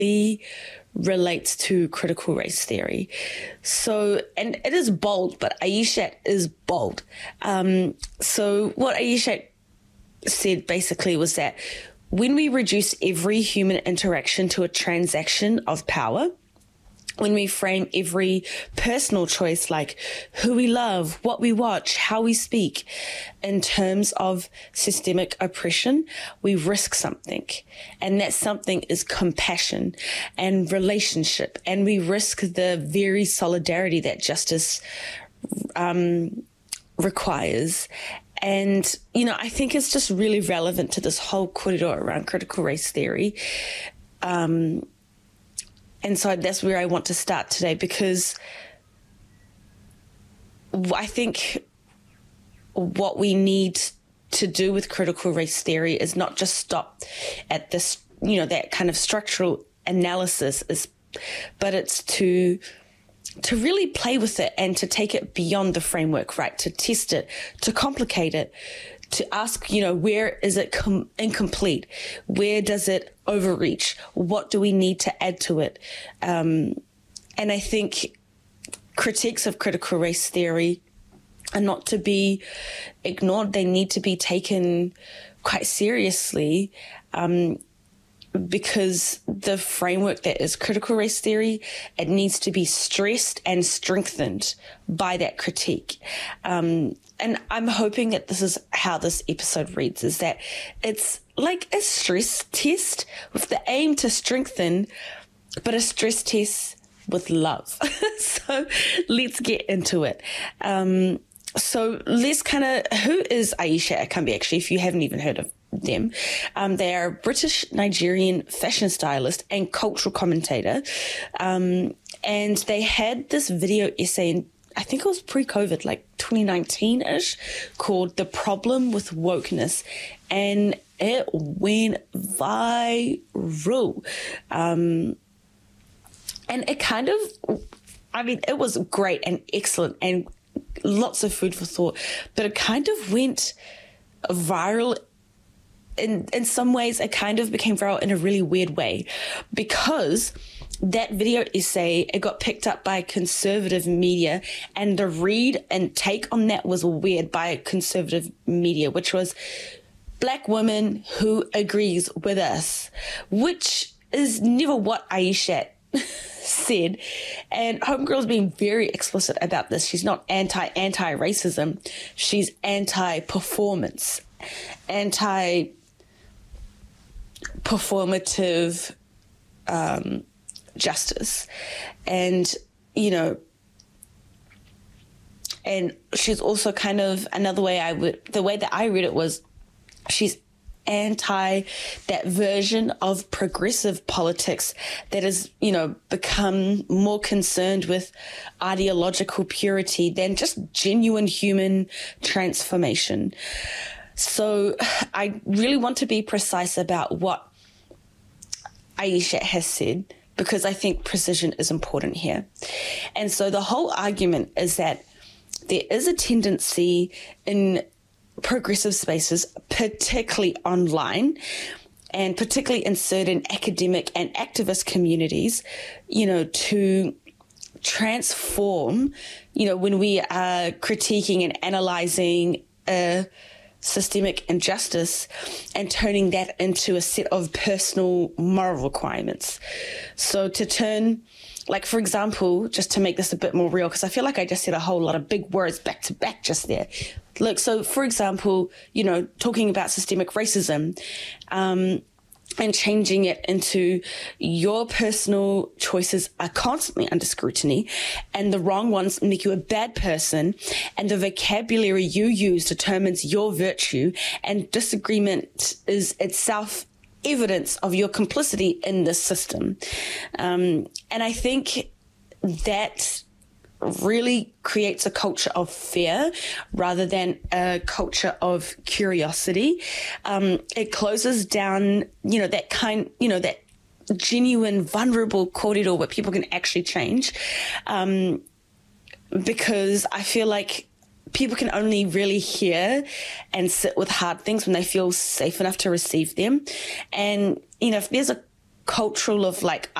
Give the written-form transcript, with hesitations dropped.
relates to critical race theory. So, and it is bold, but Aishat is bold. So what Aishat said basically was that when we reduce every human interaction to a transaction of power, when we frame every personal choice, like who we love, what we watch, how we speak, in terms of systemic oppression, we risk something. And that something is compassion and relationship. And we risk the very solidarity that justice requires. And, you know, I think it's just really relevant to this whole corridor around critical race theory. And so that's where I want to start today, because I think what we need to do with critical race theory is not just stop at this, you know, that kind of structural analysis, but it's to really play with it and to take it beyond the framework, right? To test it, to complicate it, to ask, you know, where is it incomplete? Where does it overreach? What do we need to add to it? And I think critiques of critical race theory are not to be ignored. They need to be taken quite seriously, because the framework that is critical race theory, it needs to be stressed and strengthened by that critique. And I'm hoping that this is how this episode reads, is that it's like a stress test with the aim to strengthen, but a stress test with love. So let's get into it. So let's who is Aisha Akambi, actually, if you haven't even heard of them? They are a British Nigerian fashion stylist and cultural commentator. And they had this video essay in, I think it was pre-COVID, like 2019-ish, called The Problem with Wokeness. And it went viral. And it kind of, I mean, it was great and excellent and lots of food for thought, but it kind of went viral. In some ways, it kind of became viral in a really weird way, because that video essay, it got picked up by conservative media, and the read and take on that was weird by conservative media, which was Black woman who agrees with us, which is never what Aisha said. And Homegirl's being very explicit about this. She's not anti-racism. She's anti-performance, anti-performative justice. And, you know, and she's also kind of, another way the way that I read it was, she's anti that version of progressive politics that has, you know, become more concerned with ideological purity than just genuine human transformation. So I really want to be precise about what Aisha has said, because I think precision is important here. And so the whole argument is that there is a tendency in progressive spaces, particularly online, and particularly in certain academic and activist communities, you know, to transform, you know, when we are critiquing and analyzing a systemic injustice and turning that into a set of personal moral requirements. So to turn, like, for example, just to make this a bit more real, because I feel like I just said a whole lot of big words back to back just there. Look, so for example, you know, talking about systemic racism, and changing it into your personal choices are constantly under scrutiny, and the wrong ones make you a bad person, and the vocabulary you use determines your virtue, and disagreement is itself evidence of your complicity in the system. And I think that really creates a culture of fear rather than a culture of curiosity. It closes down, you know, that genuine, vulnerable corridor where people can actually change. Because I feel like people can only really hear and sit with hard things when they feel safe enough to receive them. And, you know, if there's a cultural of like